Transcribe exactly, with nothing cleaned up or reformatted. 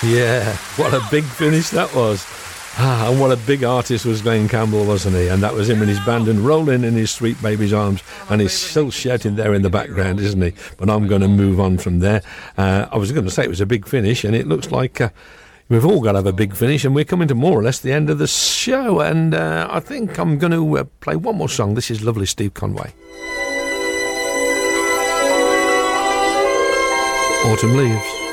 Yeah, what a big finish that was. Ah, and what a big artist was Glenn Campbell, wasn't he? And that was him and his band and rolling in his sweet baby's arms. And he's still shouting there in the background, isn't he? But I'm going to move on from there. Uh, I was going to say it was a big finish, and it looks like uh, we've all got to have a big finish, and we're coming to more or less the end of the show. And uh, I think I'm going to uh, play one more song. This is lovely Steve Conway. Autumn Leaves.